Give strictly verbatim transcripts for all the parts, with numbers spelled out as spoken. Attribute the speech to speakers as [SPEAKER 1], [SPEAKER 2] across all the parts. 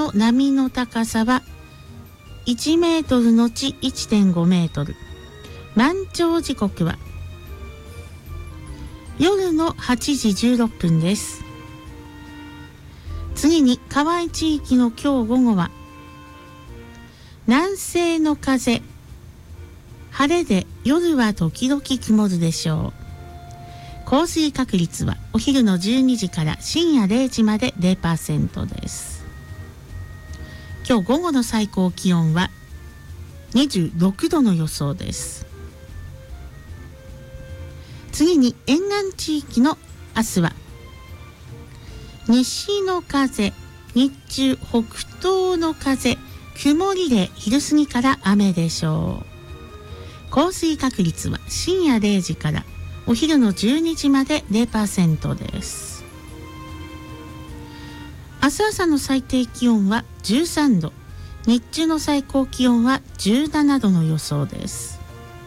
[SPEAKER 1] の波の高さはいちメートルのち いってんごメートル。満潮時刻は夜のはちじじゅうろっぷんです。次に河合地域の今日午後は南西の風、晴れで夜は時々曇るでしょう。降水確率はお昼のじゅうにじから深夜れいじまで ゼロパーセント です。今日午後の最高気温はにじゅうろくどの予想です。次に沿岸地域の明日は西の風、日中北東の風、曇りで昼過ぎから雨でしょう。降水確率は深夜れいじからお昼のじゅうにじまで ゼロパーセント です。明日朝の最低気温はじゅうさんど、日中の最高気温はじゅうななどの予想です。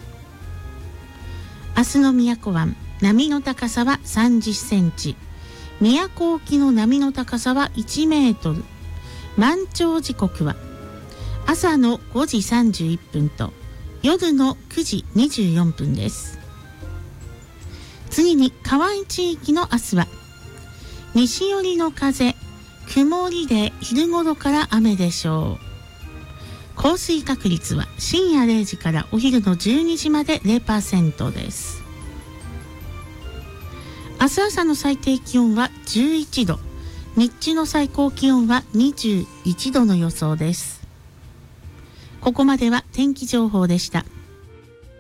[SPEAKER 1] 明日の宮古湾、波の高さはさんじゅっセンチ、宮古沖の波の高さはいちメートル。満潮時刻は朝のごじさんじゅういっぷんと夜のくじにじゅうよんぷんです。次に河合地域の明日は西寄りの風、曇りで昼頃から雨でしょう。降水確率は深夜れいじからお昼のじゅうにじまで ゼロパーセント です。明日朝の最低気温はじゅういちど、日中の最高気温はにじゅういちどの予想です。ここまでは天気情報でした。